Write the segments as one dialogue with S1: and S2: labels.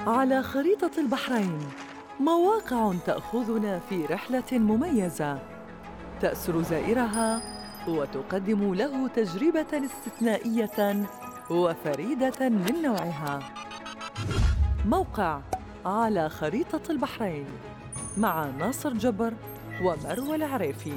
S1: على خريطة البحرين مواقع تأخذنا في رحلة مميزة تأسر زائرها وتقدم له تجربة استثنائية وفريدة من نوعها. موقع على خريطة البحرين مع ناصر جبر ومروى العريفي.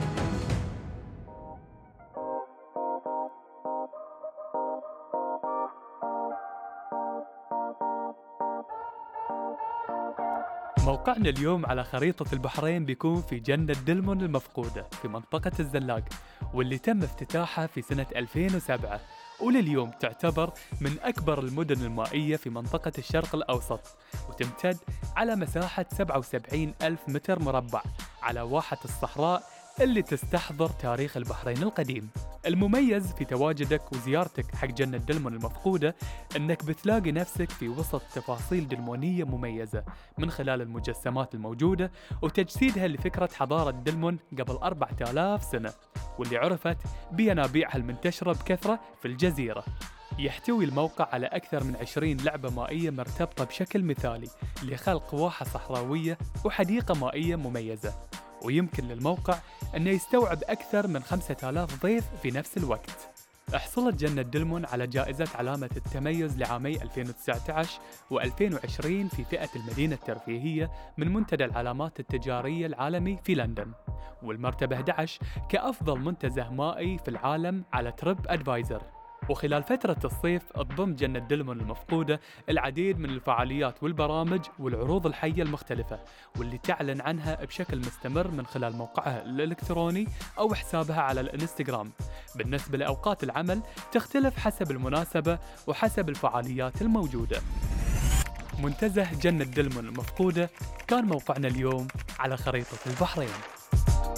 S2: موقعنا اليوم على خريطة البحرين بيكون في جنة دلمون المفقودة في منطقة الزلاق، واللي تم افتتاحها في سنة 2007، ولليوم تعتبر من أكبر المدن المائية في منطقة الشرق الأوسط، وتمتد على مساحة 77 ألف متر مربع على واحة الصحراء اللي تستحضر تاريخ البحرين القديم. المميز في تواجدك وزيارتك حق جنة دلمون المفقودة أنك بتلاقي نفسك في وسط تفاصيل دلمونية مميزة من خلال المجسمات الموجودة وتجسيدها لفكرة حضارة دلمون قبل 4000 سنة، واللي عرفت بينابيعها المنتشرة بكثرة في الجزيرة. يحتوي الموقع على أكثر من 20 لعبة مائية مرتبطة بشكل مثالي لخلق واحة صحراوية وحديقة مائية مميزة، ويمكن للموقع أنه يستوعب أكثر من 5000 ضيف في نفس الوقت. حصلت جنة دلمون على جائزة علامة التميز لعامي 2019 و2020 في فئة المدينة الترفيهية من منتدى العلامات التجارية العالمي في لندن، والمرتبة 11 كأفضل منتزه مائي في العالم على تريب أدفايزر. وخلال فترة الصيف تضم جنة دلمون المفقودة العديد من الفعاليات والبرامج والعروض الحية المختلفة، واللي تعلن عنها بشكل مستمر من خلال موقعها الإلكتروني أو حسابها على الإنستغرام. بالنسبة لأوقات العمل تختلف حسب المناسبة وحسب الفعاليات الموجودة. منتزه جنة دلمون المفقودة كان موقعنا اليوم على خريطة البحرين.